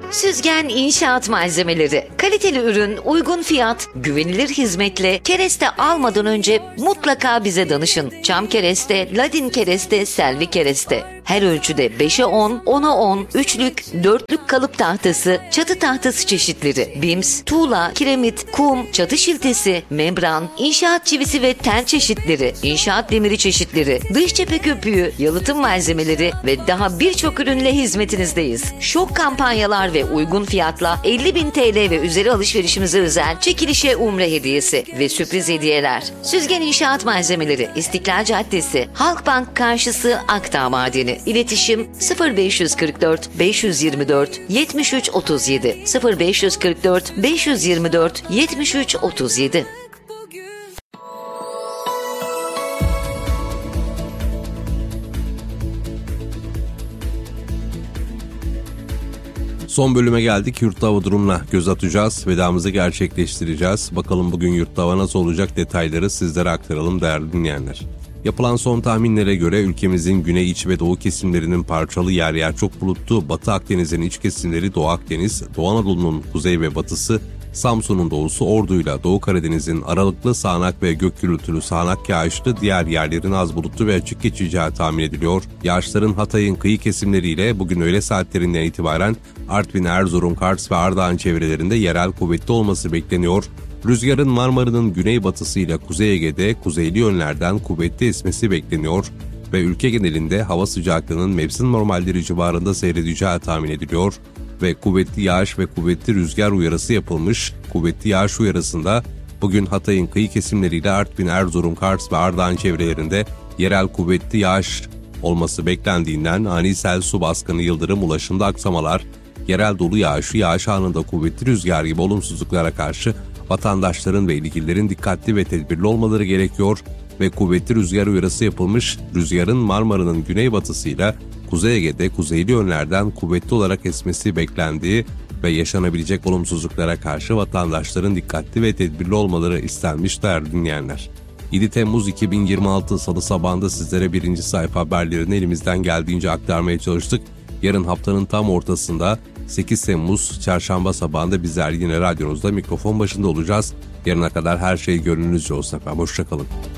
Süzgen İnşaat Malzemeleri. Kaliteli ürün, uygun fiyat, güvenilir hizmetle kereste almadan önce mutlaka bize danışın. Çam kereste, ladin kereste, selvi kereste. Her ölçüde 5'e 10, 10'a 10, 3'lük, 4'lük kalıp tahtası, çatı tahtası çeşitleri, bims, tuğla, kiremit, kum, çatı şiltesi, membran, inşaat çivisi ve tel çeşitleri, inşaat demiri çeşitleri, dış cephe köpüğü, yalıtım malzemeleri ve daha birçok ürünle hizmetinizdeyiz. Şok kampanyalar ve uygun fiyatla 50.000 TL ve üzeri alışverişimize özel çekilişe umre hediyesi ve sürpriz hediyeler. Süzgen İnşaat Malzemeleri, İstiklal Caddesi, Halkbank karşısı, Akdağ Madeni. İletişim 0544 524 73 37 0544 524 73 37. Son bölüme geldik. Yurtta hava durumuna göz atacağız. Vedamızı gerçekleştireceğiz. Bakalım bugün yurtta hava nasıl olacak, detayları sizlere aktaralım değerli dinleyenler. Yapılan son tahminlere göre ülkemizin güney, iç ve doğu kesimlerinin parçalı yer yer çok bulutlu, Batı Akdeniz'in iç kesimleri, Doğu Akdeniz, Doğu Anadolu'nun kuzey ve batısı, Samsun'un doğusu, Ordu'yla Doğu Karadeniz'in aralıklı sağanak ve gök gürültülü sağanak yağışlı, diğer yerlerin az bulutlu ve açık geçeceği tahmin ediliyor. Yağışların Hatay'ın kıyı kesimleriyle bugün öğle saatlerinden itibaren Artvin, Erzurum, Kars ve Ardahan çevrelerinde yerel kuvvetli olması bekleniyor. Rüzgarın Marmara'nın güneybatısıyla Kuzey Ege'de kuzeyli yönlerden kuvvetli esmesi bekleniyor ve ülke genelinde hava sıcaklığının mevsim normalleri civarında seyredeceği tahmin ediliyor ve kuvvetli yağış ve kuvvetli rüzgar uyarısı yapılmış. Kuvvetli yağış uyarısında bugün Hatay'ın kıyı kesimleriyle Artvin, Erzurum, Kars ve Ardahan çevrelerinde yerel kuvvetli yağış olması beklendiğinden ani sel, su baskını, yıldırım, ulaşımda aksamalar, yerel dolu yağışı, yağış anında kuvvetli rüzgar gibi olumsuzluklara karşı vatandaşların ve ilgililerin dikkatli ve tedbirli olmaları gerekiyor ve kuvvetli rüzgar uyarısı yapılmış. Rüzgarın Marmara'nın güneybatısıyla Kuzey Ege'de kuzeyli yönlerden kuvvetli olarak esmesi beklendiği ve yaşanabilecek olumsuzluklara karşı vatandaşların dikkatli ve tedbirli olmaları istenmiş değerli dinleyenler. 7 Temmuz 2026 Salı sabahında sizlere birinci sayfa haberlerini elimizden geldiğince aktarmaya çalıştık. Yarın haftanın tam ortasında 8 Temmuz Çarşamba sabahında bizler yine radyonuzda mikrofon başında olacağız. Yarına kadar her şey gönlünüzce olsun efendim. Hoşçakalın.